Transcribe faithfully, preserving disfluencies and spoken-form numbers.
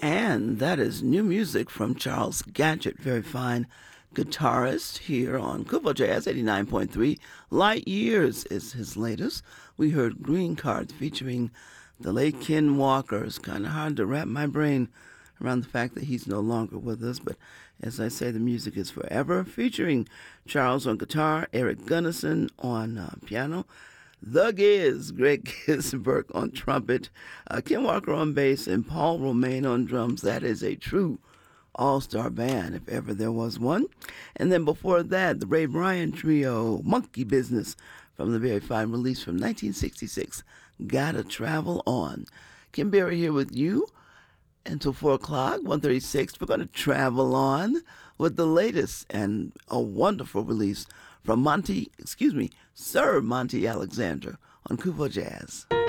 And that is new music from Charles Gadget, very fine guitarist here on Kubo Jazz eighty-nine point three. Light Years is his latest. We heard Green Card featuring the late Ken Walker. It's kind of hard to wrap my brain around the fact that he's no longer with us, but as I say, the music is forever. Featuring Charles on guitar, Eric Gunnison on uh, piano, The Giz, Greg Gisberg on trumpet, uh, Ken Walker on bass, and Paul Romaine on drums. That is a true all-star band, if ever there was one. And then before that, the Ray Bryan Trio, Monkey Business, from the very fine release from nineteen sixty-six, Gotta Travel On. Kim Berry here with you until four o'clock, one thirty-six. We're going to travel on with the latest and a wonderful release from Monty, excuse me, Sir Monty Alexander on Kubo Jazz.